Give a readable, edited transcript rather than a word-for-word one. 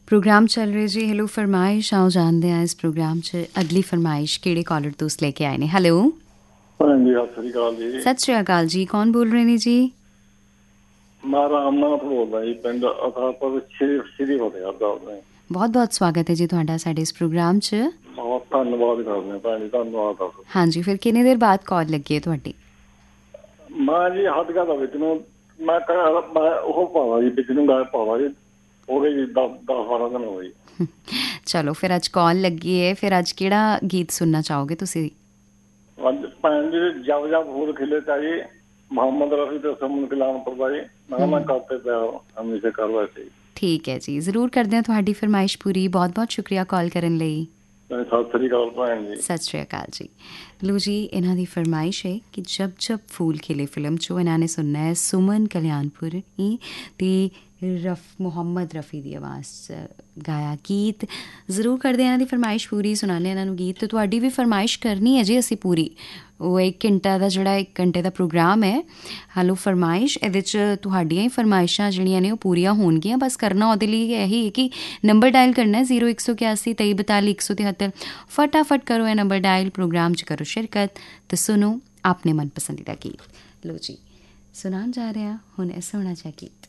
Programme चल रहे जी hello फरमाइश आओ जानते हैं इस प्रोग्राम च अगली फरमाइश केड़े कॉलर तुस लेके आए ने हेलो जी सत श्री अकाल जी। सत श्री अकाल जी कौन बोल रहे ने जी? मैं रामनाथ बोलदा जी पिंड अथापुर श्री फतेहगढ़। बहुत बहुत स्वागत है जी तुहाडा साडे इस प्रोग्राम च। बहुत धन्नवाद करने भैन जी धन्नवाद। हाँ जी फिर किन्नी देर बाद कॉल लगी है तुहाडी? मैं जी हदगा दा विच नूं मैं ओह पावा जी विच नूं गाय पावा जी हो गए जी 10-12 दिन हो गए। चलो फिर अज कॉल लगी है फिर अज केड़ा गीत सुनना चाहोगे तुसी? अज भैन जी जब जब फूल खिले चाहिए मोहम्मद रफी ते सुमन कलामपुर दा जी मैं करते प्यार हमेशा कर वैसे। ठीक है जी जरूर करते हैं तुहाडी फरमाइश पूरी बहुत बहुत शुक्रिया कॉल करन लई। सत श्री अकाल भैन जी। सत श्री अकाल जी। लो जी इन्हां दी फरमाइश है कि जब जब फूल खिले फिल्म चो इन्हां ने सुनना है सुमन कल्याणपुर ते मुहम्मद रफ़ी दी आवाज़ गाया गीत जरूर करदे इन्हां दी फरमाइश पूरी सुनाने इन्हां नूं गीत ते तुहाडी भी फरमाइश करनी है जी असी पूरी वो 1 घंटा दा जिहड़ा 1 घंटे दा प्रोग्राम है हैलो फरमाइश इहदे च तुहाडियां ही फरमाइशां जिहड़ियां ने ओह पूरियां होणगियां बस करना ओहदे लई यही है कि नंबर डायल करना है 0181 2342 173 फटाफट करो यह नंबर डायल प्रोग्राम च करो शिरकत तो सुनो अपने मन पसंदीदा गीत। लो जी सुनान जा रहे हैं हुण इस होना चाहिए गीत।